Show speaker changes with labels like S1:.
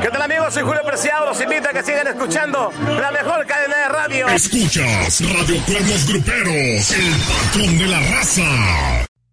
S1: ¿Qué tal, amigos? Soy Julio Preciado. Los invito a que sigan escuchando la mejor cadena de radio.
S2: Escuchas Radio Pueblos Gruperos, el patrón de la raza.